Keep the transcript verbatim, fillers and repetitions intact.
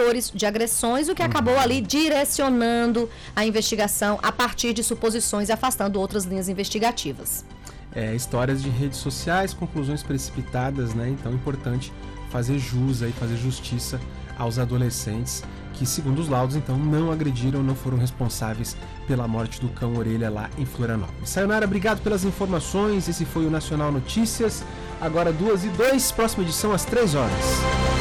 fatores de agressões, o que acabou ali direcionando a investigação a partir de suposições e afastando outras linhas investigativas. É, histórias de redes sociais, conclusões precipitadas, né? Então é importante fazer jus aí, fazer justiça aos adolescentes que, segundo os laudos, então, não agrediram, não foram responsáveis pela morte do cão orelha lá em Florianópolis. Sayonara, obrigado pelas informações. Esse foi o Nacional Notícias. Agora duas e dois, próxima edição às três horas.